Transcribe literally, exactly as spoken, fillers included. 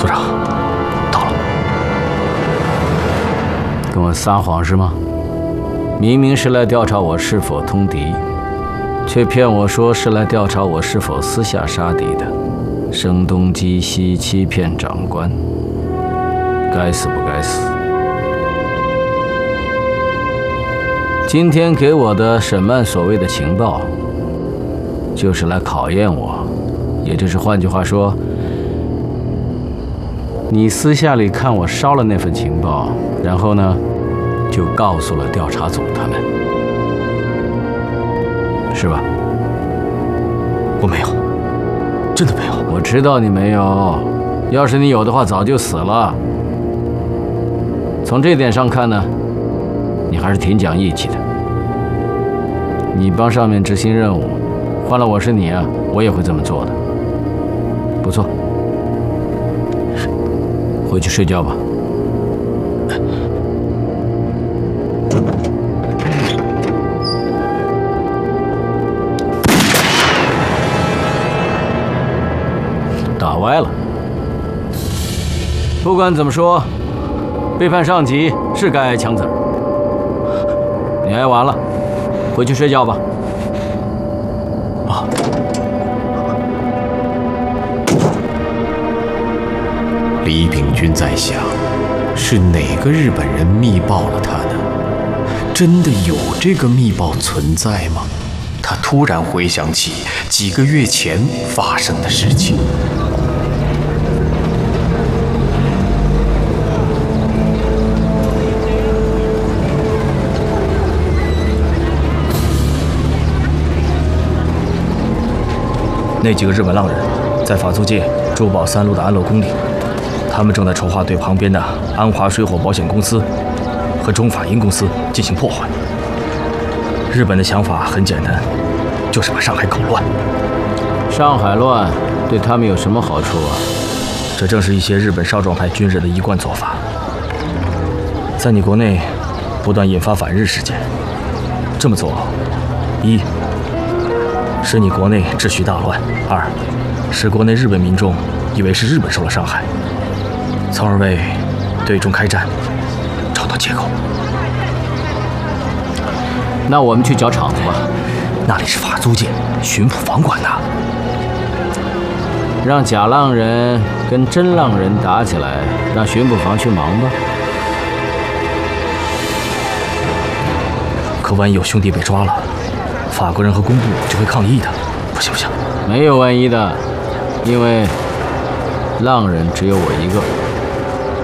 所长，到了。 跟我撒谎是吗？明明是来调查我是否通敌，却骗我说是来调查我是否私下杀敌的，声东击西，欺骗长官，该死不该死？今天给我的沈曼所谓的情报，就是来考验我，也就是换句话说，你私下里看我烧了那份情报，然后呢，就告诉了调查组他们，是吧？ 我没有，真的没有。 我知道你没有，要是你有的话，早就死了。从这点上看呢，你还是挺讲义气的。你帮上面执行任务，换了我是你啊，我也会这么做的。不错，回去睡觉吧。打歪了。不管怎么说，背叛上级是该挨枪子儿。你挨完了，回去睡觉吧。 啊。 李秉钧在想，是哪个日本人密报了他呢？真的有这个密报存在吗？他突然回想起几个月前发生的事情。 那几个日本浪人在法租界珠宝三路的安乐宫里，他们正在筹划对旁边的安华水火保险公司和中法银公司进行破坏。日本的想法很简单，就是把上海搞乱。 上海乱对他们有什么好处啊？ 这正是一些日本少壮派军人的一贯做法，在你国内不断引发反日事件。这么做，一使你国内秩序大乱；二，使国内日本民众以为是日本受了伤害，从而为对中开战找到借口。 那我们去找场子吧。 那里是法租界，巡捕房管的。 让假浪人跟真浪人打起来，让巡捕房去忙吧。 可万一有兄弟被抓了，法国人和工部就会抗议的。不行不行， 没有万一的，因为浪人只有我一个。